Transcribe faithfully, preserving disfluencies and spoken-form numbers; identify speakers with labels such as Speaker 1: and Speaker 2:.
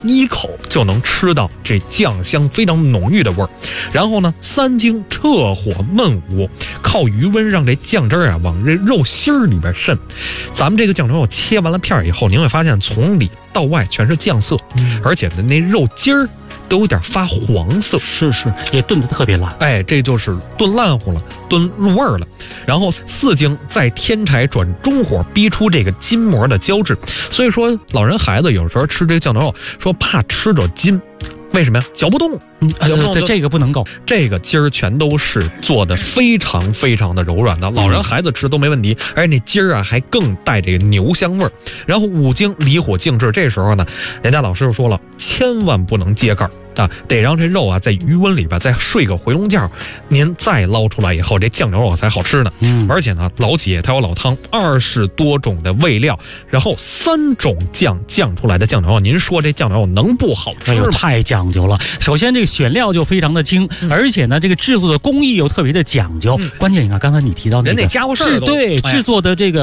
Speaker 1: 一口就能吃到这酱香非常浓郁的味儿。然后呢，三经撤火焖武，靠余温让这酱汁啊往这肉心儿里边渗。咱们这个酱牛肉切完了片儿以后，您会发现从里到外全是酱色，嗯、而且呢那肉筋儿都有点发黄色，
Speaker 2: 是是，也炖得特别烂。
Speaker 1: 哎，这就是炖烂乎了，炖入味儿了。然后四经再添柴转中火，逼出这个筋膜的胶质。所以说，老人孩子有时候吃这个酱牛肉，说怕吃着筋。为什么呀？嚼不动，
Speaker 2: 嗯，这这个不能够，
Speaker 1: 这个筋儿全都是做的非常非常的柔软的，老人孩子吃都没问题，而且那筋儿啊还更带这个牛香味儿。然后五经离火静置，这时候呢，人家老师傅说了，千万不能揭盖啊，得让这肉啊在余温里边再睡个回笼觉，您再捞出来以后，这酱牛肉才好吃呢。嗯，而且呢，老企业它有老汤，二十多种的味料，然后三种酱酱出来的酱牛肉，您说这酱牛肉能不好吃吗？
Speaker 2: 哎呦，太讲究了。首先，这个选料就非常的精，嗯、而且呢，这个制作的工艺又特别的讲究。嗯、关键你看，刚才你提到那个
Speaker 1: 人得家伙事儿，
Speaker 2: 对、哎、制作的这个。